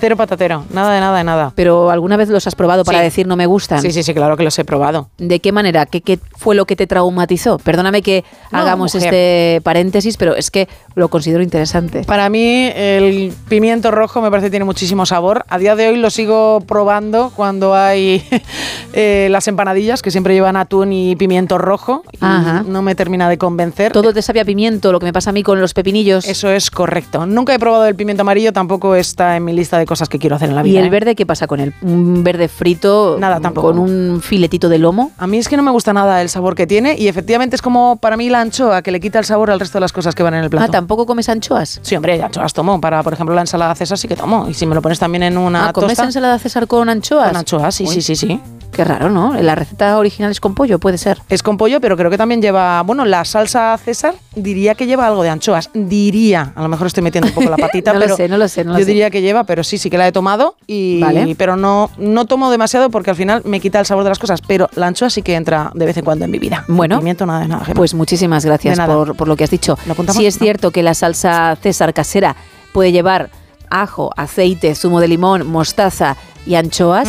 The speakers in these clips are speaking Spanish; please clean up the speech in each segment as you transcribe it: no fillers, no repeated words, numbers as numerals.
Cero patatero, nada de nada. ¿Pero alguna vez los has probado para decir no me gustan? Sí, claro que los he probado. ¿De qué manera? ¿Qué fue lo que te traumatizó? Perdóname que hagamos este paréntesis, pero es que lo considero interesante. Para mí el pimiento rojo me parece que tiene muchísimo sabor. A día de hoy lo sigo probando cuando hay las empanadillas, que siempre llevan atún y pimiento rojo. Y no me termina de convencer. Todo te sabe a pimiento, lo que me pasa a mí con los pepinillos. Eso es correcto. Nunca he probado el pimiento amarillo, tampoco está en mi lista de cosas que quiero hacer en la vida. ¿Y el verde qué pasa con él? ¿Un verde frito? Nada, tampoco. ¿Con un filetito de lomo? A mí es que no me gusta nada el sabor que tiene y efectivamente es como para mí la anchoa, que le quita el sabor al resto de las cosas que van en el plato. ¿Tampoco comes anchoas? Sí, hombre, anchoas tomo. Para, por ejemplo, la ensalada César sí que tomo. Y si me lo pones también en una tosta... ¿Comes ensalada César con anchoas? Con anchoas, sí. Qué raro, ¿no? La receta original es con pollo, puede ser. Es con pollo, pero creo que también lleva... Bueno, la salsa César diría que lleva algo de anchoas. Diría. A lo mejor estoy metiendo un poco la patita, no lo sé. Yo diría que lleva, pero sí que la he tomado. Vale. Pero no tomo demasiado porque al final me quita el sabor de las cosas. Pero la anchoa sí que entra de vez en cuando en mi vida. Bueno. El pimiento, nada de nada. Gemma. Pues muchísimas gracias por lo que has dicho. Sí es cierto que la salsa César casera puede llevar ajo, aceite, zumo de limón, mostaza y anchoas.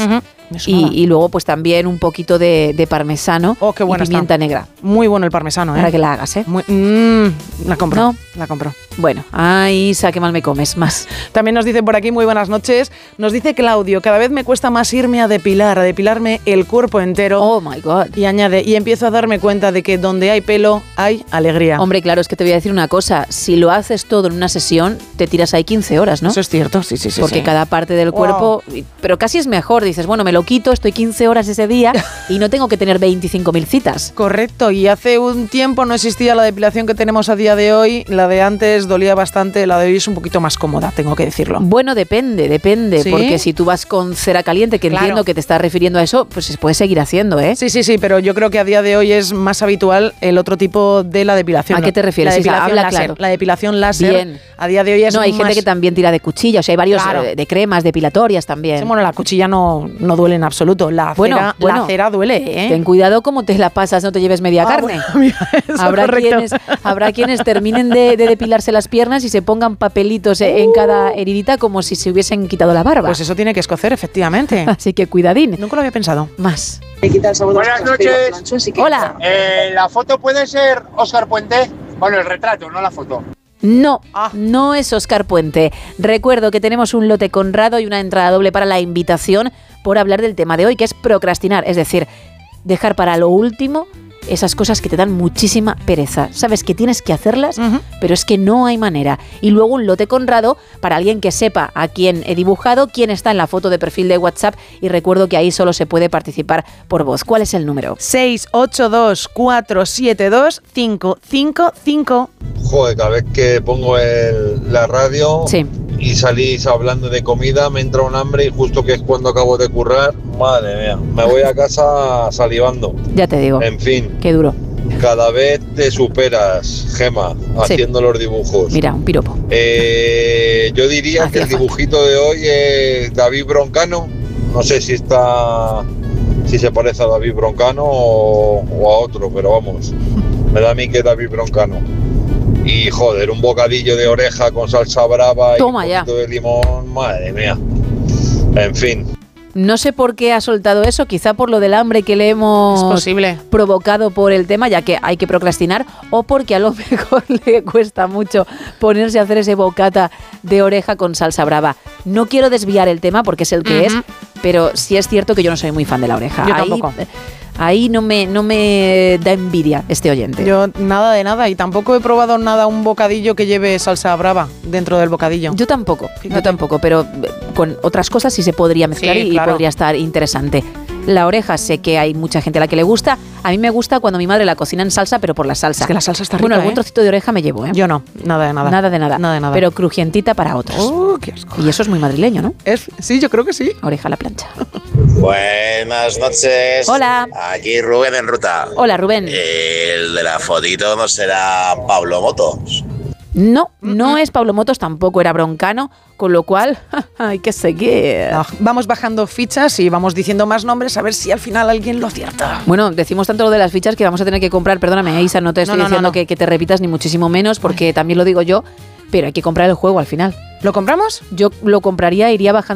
Y luego pues también un poquito de parmesano y pimienta negra. Muy bueno el parmesano, Para que la hagas, la compro. ¿No? La compro. Bueno, ay, Isa, qué mal me comes más. También nos dice por aquí, muy buenas noches, nos dice Claudio, cada vez me cuesta más irme a depilarme el cuerpo entero. Oh my God. Y añade, y empiezo a darme cuenta de que donde hay pelo hay alegría. Hombre, claro, es que te voy a decir una cosa, si lo haces todo en una sesión, te tiras ahí 15 horas, ¿no? Eso es cierto, sí. Porque cada parte del cuerpo, pero casi es mejor, dices, bueno, me lo quito, estoy 15 horas ese día y no tengo que tener 25.000 citas. Correcto, y hace un tiempo no existía la depilación que tenemos a día de hoy, la de antes dolía bastante, la de hoy es un poquito más cómoda, tengo que decirlo. Bueno, depende, ¿Sí? porque si tú vas con cera caliente, que entiendo que te estás refiriendo a eso, pues se puede seguir haciendo, ¿eh? Sí, pero yo creo que a día de hoy es más habitual el otro tipo de la depilación. ¿A qué te refieres? La depilación Habla láser. claro. La depilación láser. Bien. A día de hoy es No, hay gente que también tira de cuchilla, o sea, hay varios de cremas depilatorias también. Sí, bueno, la cuchilla no duele en absoluto, la cera duele, ¿eh? Ten cuidado cómo te la pasas, no te lleves media carne. Bueno, mira, habrá quienes terminen de depilarse las piernas y se pongan papelitos en cada heridita como si se hubiesen quitado la barba. Pues eso tiene que escocer, efectivamente. Así que cuidadín. Nunca lo había pensado. Más. Buenas noches. Hola. ¿La foto puede ser Óscar Puente? Bueno, el retrato, no la foto. No es Óscar Puente. Recuerdo que tenemos un lote Conrado y una entrada doble para la invitación por hablar del tema de hoy, que es procrastinar, es decir, dejar para lo último esas cosas que te dan muchísima pereza. Sabes que tienes que hacerlas, pero es que no hay manera. Y luego un lote Conrado para alguien que sepa a quién he dibujado, quién está en la foto de perfil de WhatsApp, y recuerdo que ahí solo se puede participar por voz. ¿Cuál es el número? 682-472-555. Joder, cada vez que pongo la radio y salís hablando de comida, me entra un hambre y justo que es cuando acabo de currar, madre mía, me voy a casa salivando. Ya te digo. En fin. Qué duro. Cada vez te superas, Gema, haciendo los dibujos. Mira, un piropo. Yo diría que el dibujito de hoy es David Broncano. No sé si se parece a David Broncano o a otro, pero vamos, me da a mí que es David Broncano. Y joder, un bocadillo de oreja con salsa brava y un poquito de limón, madre mía. En fin. No sé por qué ha soltado eso, quizá por lo del hambre que le hemos provocado por el tema, ya que hay que procrastinar, o porque a lo mejor le cuesta mucho ponerse a hacer ese bocata de oreja con salsa brava. No quiero desviar el tema porque es el que es, pero sí es cierto que yo no soy muy fan de la oreja. Yo tampoco. Ahí no me da envidia este oyente. Yo nada de nada, y tampoco he probado un bocadillo que lleve salsa brava dentro del bocadillo. Yo tampoco, pero con otras cosas sí se podría mezclar y podría estar interesante. La oreja sé que hay mucha gente a la que le gusta. A mí me gusta cuando mi madre la cocina en salsa, pero por la salsa. Es que la salsa está rica, Bueno, algún trocito de oreja me llevo, ¿eh? Yo no, nada de nada. Nada de nada. Pero crujientita para otros. Qué asco. Y eso es muy madrileño, ¿no? Sí, yo creo que sí. Oreja a la plancha. Buenas noches. Hola. Aquí Rubén en ruta. Hola, Rubén. El de la fotito no será Pablo Motos. No es Pablo Motos, tampoco era Broncano, con lo cual hay que seguir. Vamos bajando fichas y vamos diciendo más nombres a ver si al final alguien lo acierta. Bueno, decimos tanto lo de las fichas que vamos a tener que comprar, perdóname, Isa, no te estoy diciendo que te repitas ni muchísimo menos, porque también lo digo yo, pero hay que comprar el juego al final. ¿Lo compramos? Yo lo compraría, iría bajando